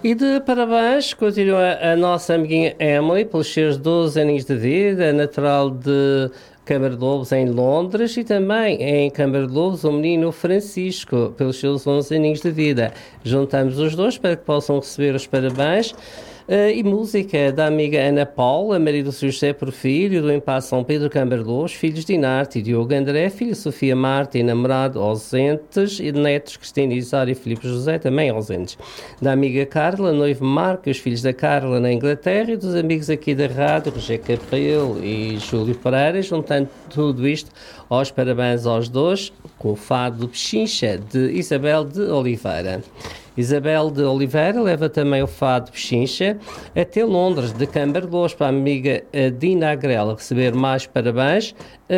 E de parabéns continua a nossa amiguinha Emily pelos seus 12 aninhos de vida, natural de Câmara de Lobos, em Londres, e também em Câmara de Lobos o menino Francisco pelos seus 11 aninhos de vida. Juntamos os dois para que possam receber os parabéns. E música da amiga Ana Paula, marido do José Porfírio, do Impasse São Pedro Câmara de Lobos, filhos de Inarte e Diogo André, filha Sofia Marta e namorado ausentes, e netos Cristina Isário e Filipe José, também ausentes. Da amiga Carla, noivo Marco e os filhos da Carla na Inglaterra, e dos amigos aqui da rádio, Roger Capel e Júlio Pereira, juntando tudo isto aos parabéns aos dois, com o fado do Pechincha, de Isabel de Oliveira. Isabel de Oliveira leva também o fado de Pechincha até Londres, de Câmara de Lobos, para a amiga Dina Agrela receber mais parabéns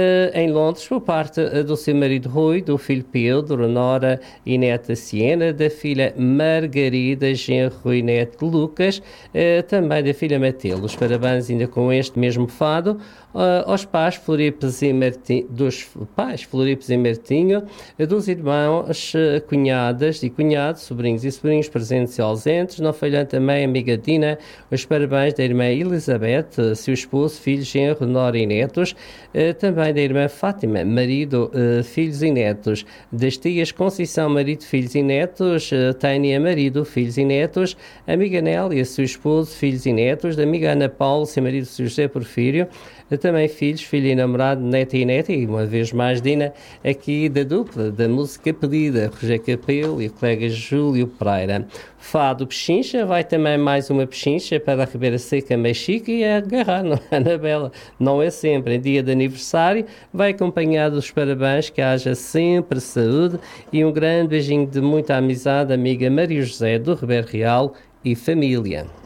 em Londres por parte do seu marido Rui, do filho Pedro, nora e neta Siena, da filha Margarida, genro Rui Neto Lucas, também da filha Matilde. Os parabéns ainda com este mesmo fado aos pais Floripes e Martinho, dos pais Floripes e Martinho, dos irmãos, cunhadas e cunhados, sobrinhos e sobrinhos presentes e ausentes. Não falhando também a amiga Dina, os parabéns da irmã Elizabeth, seu esposo, filhos, genro, nora e netos, também da irmã Fátima, marido, filhos e netos, das tias Conceição, marido, filhos e netos, Tânia, marido, filhos e netos, amiga Nélia, seu esposo, filhos e netos, da amiga Ana Paula, seu marido, José Porfírio, também filhos, filho e namorado, neta e neta, e uma vez mais Dina, aqui da dupla, da música pedida, Roger Capel e o colega Júlio Pereira. Fado Pechincha, vai também mais uma Pechincha para a Ribeira Seca, Mexica, e a agarrar, não, Anabela, não é sempre, em dia de aniversário, vai acompanhado dos parabéns, que haja sempre saúde e um grande beijinho de muita amizade, amiga Maria José do Ribeiro Real e família.